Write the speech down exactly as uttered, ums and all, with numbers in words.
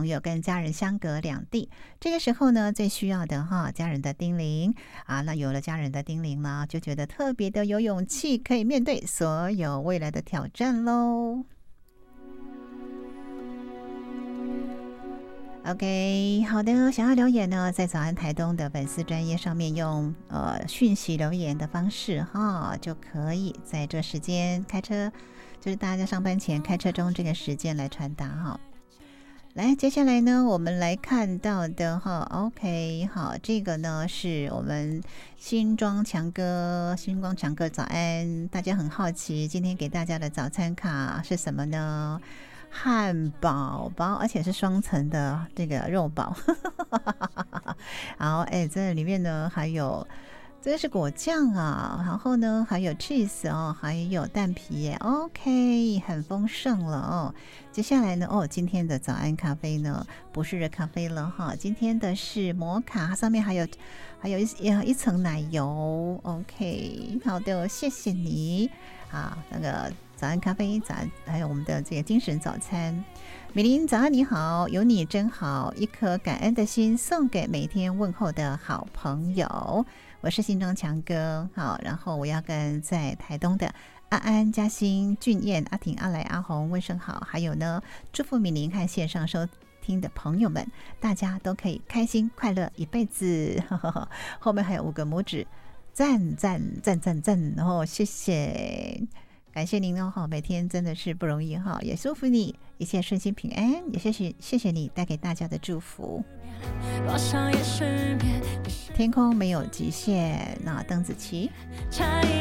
朋友跟家人相隔两地，这个时候呢，最需要的哈家人的叮咛啊。那有了家人的叮咛呢，就觉得特别的有勇气，可以面对所有未来的挑战喽。OK， 好的，想要留言呢，在早安台东的粉丝专页上面用呃讯息留言的方式哈，就可以在这时间开车，就是大家上班前开车中这个时间来传达哈。来，接下来呢，我们来看到的哈 ，OK， 好，这个呢是我们新庄强哥，新庄强哥早安，大家很好奇，今天给大家的早餐卡是什么呢？汉堡包，而且是双层的这个肉堡。好，哎，这里面呢还有，这是果酱啊，然后呢还有 cheese 哦，还有蛋皮耶 ，OK， 很丰盛了哦。接下来呢，哦，今天的早安咖啡呢不是热咖啡了哈，今天的是摩卡，上面还有还有一一层奶油 ，OK， 好的，谢谢你啊，那个。早安咖啡，早安，还有我们的这个精神早餐。美玲早安，你好，有你真好，一颗感恩的心送给每天问候的好朋友。我是新庄强哥，好，然后我要跟在台东的安安、嘉欣、俊彦、阿婷、阿来、阿红问声好，还有呢，祝福美玲和线上收听的朋友们，大家都可以开心快乐一辈子。后面还有五个拇指，赞赞赞赞赞，然后谢谢。感谢您哦，每天真的是不容易哈，也祝福你一切顺心平安，也谢谢谢谢你带给大家的祝福。天空没有极限，那邓紫棋。